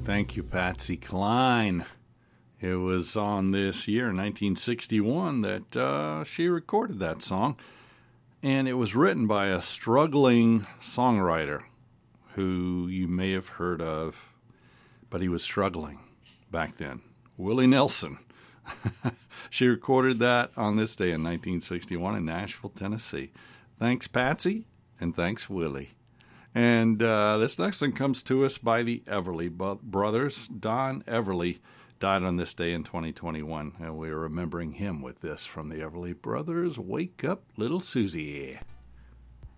Thank you, Patsy Cline. It was on this year, 1961, that she recorded that song. And it was written by a struggling songwriter who you may have heard of, but he was struggling back then. Willie Nelson. She recorded that on this day in 1961 in Nashville, Tennessee. Thanks, Patsy, and thanks, Willie. And this next one comes to us by the Everly brothers. Don Everly died on this day in 2021, and we're remembering him with this from the Everly brothers. Wake up, little Susie.